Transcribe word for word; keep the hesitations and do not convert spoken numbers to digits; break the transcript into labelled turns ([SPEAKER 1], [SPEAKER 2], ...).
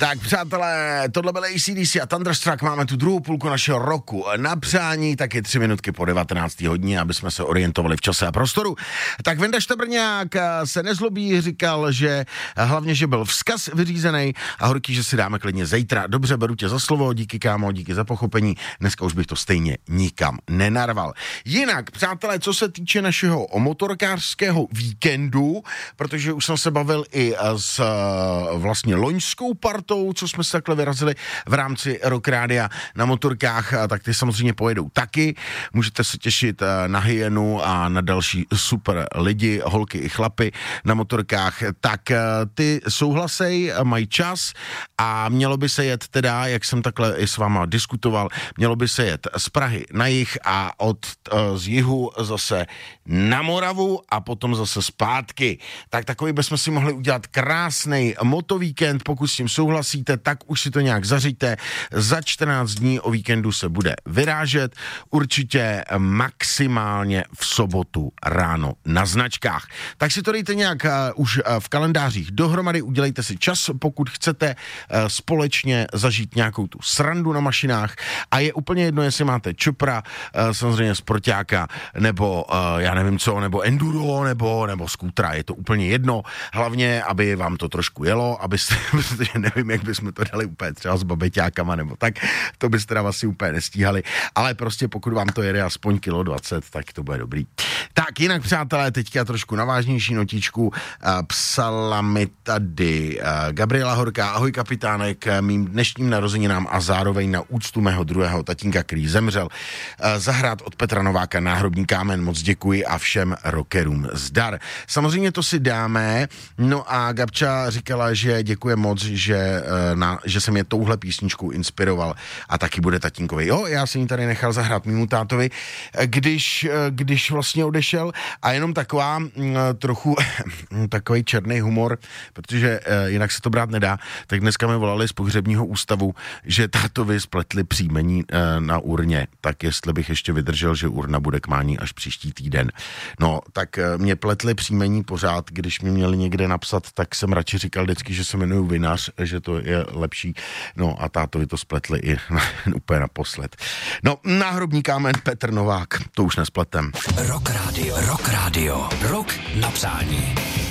[SPEAKER 1] Tak přátelé, tohle byl A C D C a Thunderstruck, máme tu druhou půlku našeho roku na přání, taky tři minutky po devatenácté hodině, aby jsme se orientovali v čase a prostoru. Tak Venda Štabrňák se nezlobí, říkal, že hlavně, že byl vzkaz vyřízený a Horký, že si dáme klidně zítra. Dobře, beru tě za slovo, díky kámo, díky za pochopení, dneska už bych to stejně nikam nenarval. Jinak, přátelé, co se týče našeho motorkářského víkendu, protože už jsem se bavil i s vlastně loňskou partou, co jsme se takhle vyrazili v rámci Rock Rádia na motorkách, tak ty samozřejmě pojedou taky. Můžete se těšit na Hyenu a na další super lidi, holky i chlapy na motorkách. Tak ty souhlasej, mají čas a mělo by se jet teda, jak jsem takhle i s váma diskutoval, mělo by se jet z Prahy na jih a od z jihu zase na Moravu a potom zase zpátky. Tak takový bychom si mohli udělat krásnej motovíkend, pokud s tím souhlasíte, tak už si to nějak zařiďte. Za čtrnáct dní o víkendu se bude vyrážet, určitě maximálně v sobotu ráno na značkách. Tak si to dejte nějak uh, už uh, v kalendářích dohromady, udělejte si čas, pokud chcete uh, společně zažít nějakou tu srandu na mašinách a je úplně jedno, jestli máte čupra, uh, samozřejmě sportáka, nebo uh, já nevím co, nebo enduro, nebo, nebo skútra, je to úplně jedno, hlavně, aby vám to trošku jelo, abyste, protože nevím, jak bychom to dali úplně třeba s babeťákama, nebo tak, to byste teda asi úplně nestíhali, ale prostě pokud vám to jede aspoň kilo dvacet, tak to bude dobrý. Tak jinak, přátelé, teďka trošku na vážnější notičku, uh, psala mi tady uh, Gabriela Horká, ahoj kapitánek, mým dnešním narozeninám a zároveň na úctu mého druhého tatínka, který zemřel, uh, zahrát od Petra Nováka Náhrobní kámen, moc děkuji a všem rockerům zdar. Samozřejmě to si dáme, no a Gabča říkala, že děkuje moc, že, uh, na, že jsem je touhle písničkou inspiroval a taky bude tatínkovi. Jo, já jsem ji tady nechal zahrát mému tátovi, když, když vlastně odešel a jenom taková trochu takový černý humor, protože jinak se to brát nedá, tak dneska mi volali z pohřebního ústavu, že tátovi spletli příjmení na urně, tak jestli bych ještě vydržel, že urna bude k mání až příští týden. No, tak mě pletli příjmení pořád, když mi měli někde napsat, tak jsem radši říkal vždycky, že se jmenuju Vinař, že to je lepší. No a tátovi to spletli i úplně naposled. No, Náhrobní kámen Petr Novák, to už nespletem.
[SPEAKER 2] Rock Radio, Rock Radio, Rock na přání.